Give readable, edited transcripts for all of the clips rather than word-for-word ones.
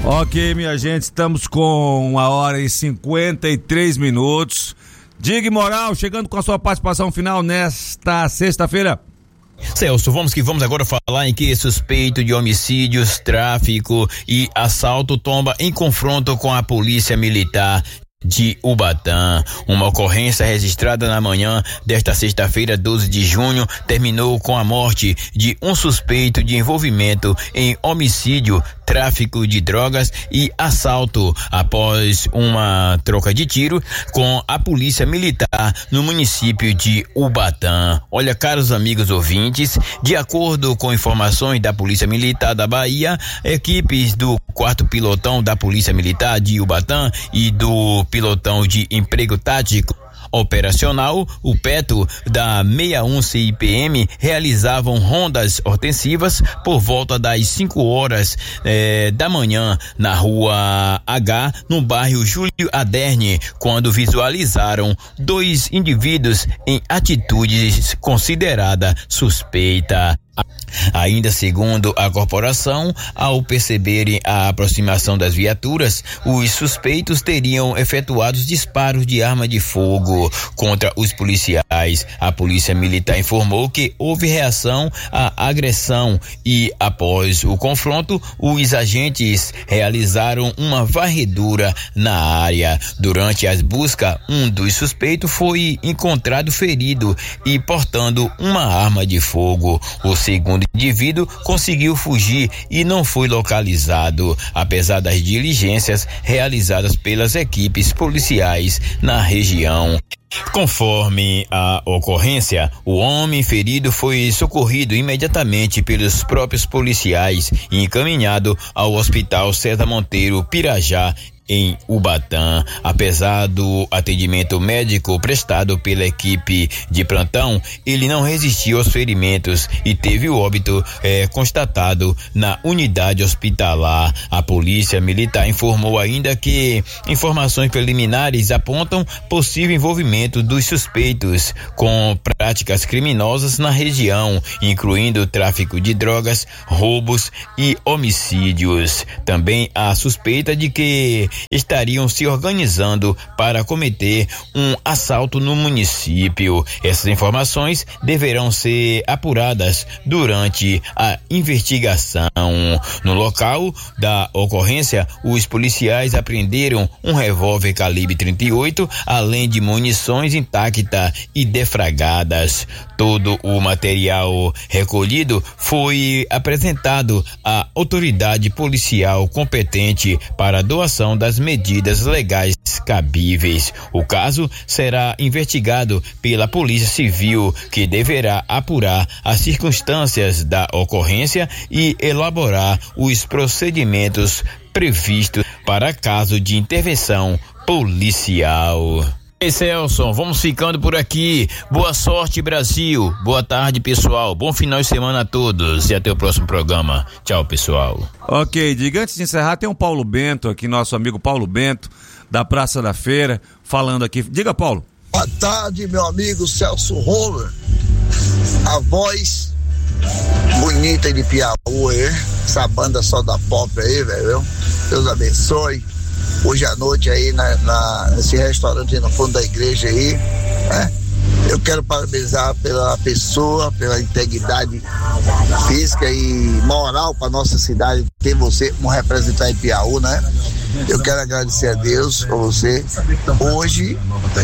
Ok, minha gente, estamos com 1h53. Diga Moral, chegando com a sua participação final nesta sexta-feira. Celso, vamos agora falar em que suspeito de homicídios, tráfico e assalto tomba em confronto com a polícia militar de Ubatã. Uma ocorrência registrada na manhã desta sexta-feira, 12 de junho, terminou com a morte de um suspeito de envolvimento em homicídio, tráfico de drogas e assalto após uma troca de tiro com a polícia militar no município de Ubatã. Olha, caros amigos ouvintes, de acordo com informações da Polícia Militar da Bahia, equipes do 4º Pilotão da Polícia Militar de Ubatã e do Pilotão de Emprego Tático Operacional, o PETO, da 61 CIPM, realizavam rondas ostensivas por volta das 5 horas da manhã na rua H, no bairro Júlio Aderne, quando visualizaram 2 indivíduos em atitudes considerada suspeita. Ainda segundo a corporação, ao perceberem a aproximação das viaturas, os suspeitos teriam efetuado disparos de arma de fogo contra os policiais. A polícia militar informou que houve reação à agressão e, após o confronto, os agentes realizaram uma varredura na área. Durante as buscas, um dos suspeitos foi encontrado ferido e portando uma arma de fogo. O segundo indivíduo conseguiu fugir e não foi localizado, apesar das diligências realizadas pelas equipes policiais na região. Conforme a ocorrência, o homem ferido foi socorrido imediatamente pelos próprios policiais e encaminhado ao Hospital César Monteiro Pirajá, em Ubatã. Apesar do atendimento médico prestado pela equipe de plantão, ele não resistiu aos ferimentos e teve o óbito constatado na unidade hospitalar. A polícia militar informou ainda que informações preliminares apontam possível envolvimento dos suspeitos com práticas criminosas na região, incluindo tráfico de drogas, roubos e homicídios. Também há suspeita de que estariam se organizando para cometer um assalto no município. Essas informações deverão ser apuradas durante a investigação. No local da ocorrência, os policiais apreenderam um revólver calibre 38, além de munições intactas e defragadas. Todo o material recolhido foi apresentado à autoridade policial competente para a doação das medidas legais cabíveis. O caso será investigado pela Polícia Civil, que deverá apurar as circunstâncias da ocorrência e elaborar os procedimentos previstos para caso de intervenção policial. Ei, Celso, vamos ficando por aqui. Boa sorte, Brasil. Boa tarde, pessoal. Bom final de semana a todos e até o próximo programa. Tchau, pessoal. Ok, diga, antes de encerrar, tem um Paulo Bento aqui, nosso amigo Paulo Bento, da Praça da Feira, falando aqui. Diga, Paulo. Boa tarde, meu amigo Celso Homer. A voz bonita de Piauí, essa banda só da pop aí, velho. Deus abençoe. Hoje à noite aí nesse restaurante no fundo da igreja aí, né? Eu quero parabenizar pela pessoa, pela integridade física e moral para nossa cidade, ter você como representante de Piauí, né? Eu quero agradecer a Deus por você. Hoje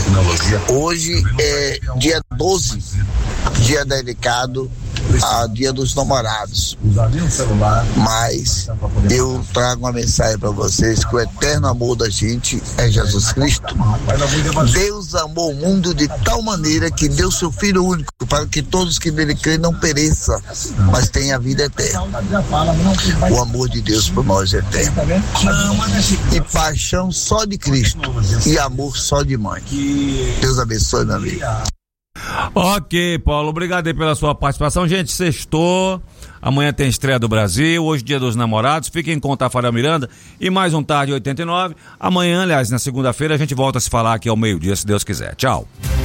é dia 12, dia dedicado a Dia dos Namorados. Mas eu trago uma mensagem para vocês, que o eterno amor da gente é Jesus Cristo. Deus amou o mundo de tal maneira que deu seu Filho único, para que todos que nele creem não pereçam, mas tenham a vida eterna. O amor de Deus por nós é eterno. E paixão só de Cristo e amor só de mãe. Deus abençoe, meu amigo. Ok, Paulo, obrigado aí pela sua participação. Gente, sextou, amanhã tem estreia do Brasil, hoje Dia dos Namorados. Fiquem com o Tafarel Miranda e mais um Tarde 89. Amanhã, aliás, na segunda-feira, a gente volta a se falar aqui ao meio-dia, se Deus quiser. Tchau.